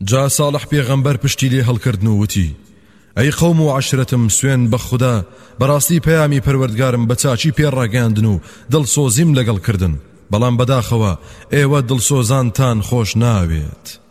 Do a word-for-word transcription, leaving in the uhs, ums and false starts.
جا صالح پێغەمبەر پشتی لێ هەڵکردن و وتی ئەی قەوم و عەشرەتم سوێن بە خوددا بەڕاستی پەیامی پەروەردگارم بە چاچی پێڕاگەاندن و دڵسۆزیم لەگەڵ کردن بەڵام بەداخەوە ئێوە دڵسۆزانتان خۆش ناوێت